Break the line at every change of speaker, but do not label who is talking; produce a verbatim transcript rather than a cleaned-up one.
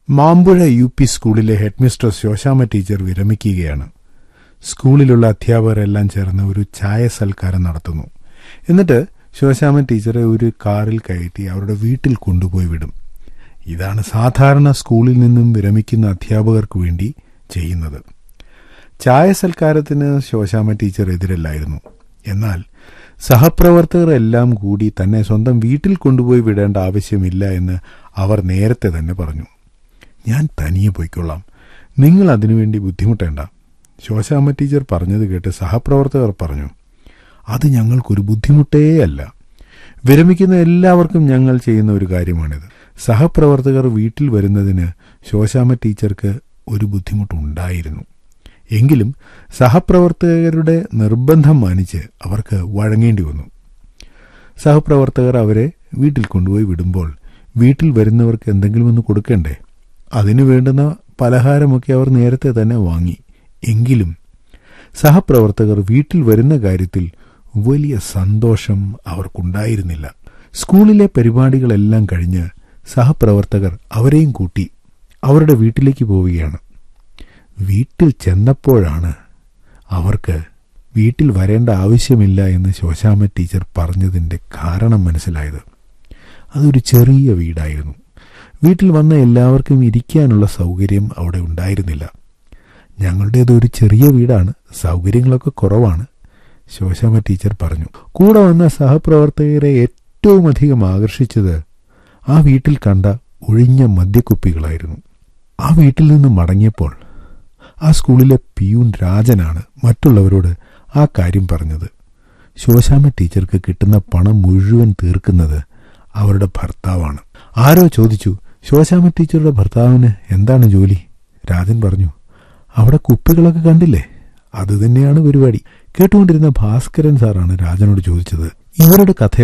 Mampuzha U P സ്കൂളിലെ headmistress Shoshamma teacher വിരമിക്കുകയാണ്. സ്കൂളിലുള്ള അധ്യാപകരെല്ലാം ചേർന്ന് ഒരു ചായ സൽക്കാരം നടത്തുന്നു. എന്നിട്ട് ശോശാമ്മ ടീച്ചറെ ഒരു കാറിൽ കയറ്റി അവരുടെ വീട്ടിൽ കൊണ്ടുപോയി വിടും. ഇതാണ് സാധാരണ സ്കൂളിൽ നിന്നും വിരമിക്കുന്ന അധ്യാപകർക്ക് വേണ്ടി ചെയ്യുന്നത്. ചായ സൽക്കാരത്തിന് ശോശാമ്മ ടീച്ചർ എതിരല്ലായിരുന്നു. എന്നാൽ സഹപ്രവർത്തകർ എല്ലാം കൂടി തന്നെ സ്വന്തം വീട്ടിൽ കൊണ്ടുപോയി വിടേണ്ട ആവശ്യമില്ല എന്ന് അവർ നേരത്തെ തന്നെ പറഞ്ഞു. ഞാൻ തനിയെ പോയിക്കൊള്ളാം, നിങ്ങൾ അതിനുവേണ്ടി ബുദ്ധിമുട്ടേണ്ട. ശോശാമ്മ ടീച്ചർ പറഞ്ഞത് കേട്ട് സഹപ്രവർത്തകർ പറഞ്ഞു, അത് ഞങ്ങൾക്കൊരു ബുദ്ധിമുട്ടേയല്ല. വിരമിക്കുന്ന എല്ലാവർക്കും ഞങ്ങൾ ചെയ്യുന്ന ഒരു കാര്യമാണിത്. സഹപ്രവർത്തകർ വീട്ടിൽ വരുന്നതിന് ശോശാമ്മ ടീച്ചർക്ക് ഒരു ബുദ്ധിമുട്ടുണ്ടായിരുന്നു. എങ്കിലും സഹപ്രവർത്തകരുടെ നിർബന്ധം മാനിച്ച് അവർക്ക് വഴങ്ങേണ്ടി വന്നു. സഹപ്രവർത്തകർ അവരെ വീട്ടിൽ കൊണ്ടുപോയി വിടുമ്പോൾ വീട്ടിൽ വരുന്നവർക്ക് എന്തെങ്കിലും ഒന്ന് കൊടുക്കണ്ടേ? അതിനു വേണ്ടുന്ന പലഹാരമൊക്കെ അവർ നേരത്തെ തന്നെ വാങ്ങി. എങ്കിലും സഹപ്രവർത്തകർ വീട്ടിൽ വരുന്ന കാര്യത്തിൽ വലിയ സന്തോഷം അവർക്കുണ്ടായിരുന്നില്ല. സ്കൂളിലെ പരിപാടികളെല്ലാം കഴിഞ്ഞ് സഹപ്രവർത്തകർ അവരെയും കൂട്ടി അവരുടെ വീട്ടിലേക്ക് പോവുകയാണ്. വീട്ടിൽ ചെന്നപ്പോഴാണ് അവർക്ക് വീട്ടിൽ വരേണ്ട ആവശ്യമില്ല എന്ന് ശോശാമ്മ ടീച്ചർ പറഞ്ഞതിൻ്റെ കാരണം മനസ്സിലായത്. അതൊരു ചെറിയ വീടായിരുന്നു. വീട്ടിൽ വന്ന എല്ലാവർക്കും ഇരിക്കാനുള്ള സൗകര്യം അവിടെ ഉണ്ടായിരുന്നില്ല. ഞങ്ങളുടേത് ഒരു ചെറിയ വീടാണ്, സൗകര്യങ്ങളൊക്കെ കുറവാണ്, ശോശാമ്മ ടീച്ചർ പറഞ്ഞു. കൂടെ വന്ന സഹപ്രവർത്തകരെ ഏറ്റവും അധികം ആകർഷിച്ചത് ആ വീട്ടിൽ കണ്ട ഒഴിഞ്ഞ മദ്യക്കുപ്പികളായിരുന്നു. ആ വീട്ടിൽ നിന്ന് മടങ്ങിയപ്പോൾ ആ സ്കൂളിലെ പിയൂൺ രാജനാണ് മറ്റുള്ളവരോട് ആ കാര്യം പറഞ്ഞത്. ശോശാമ്മ ടീച്ചർക്ക് കിട്ടുന്ന പണം മുഴുവൻ തീർക്കുന്നത് അവരുടെ ഭർത്താവാണ്. ആരോ ചോദിച്ചു, ശോശാമ്മ ടീച്ചറുടെ ഭർത്താവിന് എന്താണ് ജോലി? രാജൻ പറഞ്ഞു, അവിടെ കുപ്പികളൊക്കെ കണ്ടില്ലേ, അത് തന്നെയാണ് പരിപാടി. കേട്ടുകൊണ്ടിരുന്ന ഭാസ്കരൻ സാറാണ് രാജനോട് ചോദിച്ചത്, ഇവരുടെ കഥ